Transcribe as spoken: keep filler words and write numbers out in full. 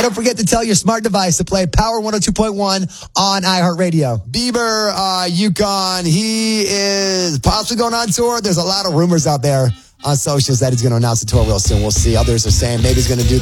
Don't forget to tell your smart device to play Power one oh two point one on iHeartRadio. Bieber, uh, Yukon, he is possibly going on tour. There's a lot of rumors out there on socials that he's going to announce the tour real soon. We'll see. Others are saying maybe he's going to do